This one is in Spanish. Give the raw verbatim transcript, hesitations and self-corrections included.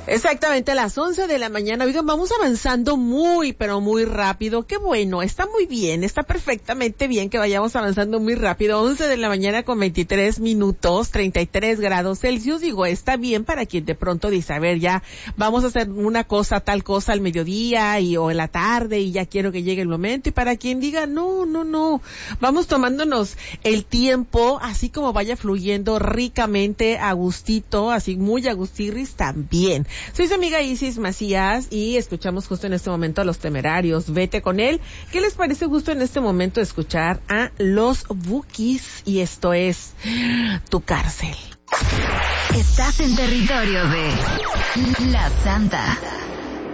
Exactamente a las once de la mañana. Oigan, vamos avanzando muy, pero muy rápido. Qué bueno, está muy bien, está perfectamente bien que vayamos avanzando muy rápido. once de la mañana con veintitrés minutos, treinta y tres grados Celsius. Digo, está bien para quien de pronto dice, a ver, ya vamos a hacer una cosa, tal cosa al mediodía y o en la tarde y ya quiero que llegue el momento. Y para quien diga, no, no, no, vamos tomándonos el tiempo, así como vaya fluyendo ricamente, a gustito, así muy agustirris también. Soy su amiga Isis Macías y escuchamos justo en este momento a Los Temerarios, Vete con él. ¿Qué les parece justo en este momento escuchar a Los Bukis? Y esto es Tu Cárcel. Estás en territorio de La Santa.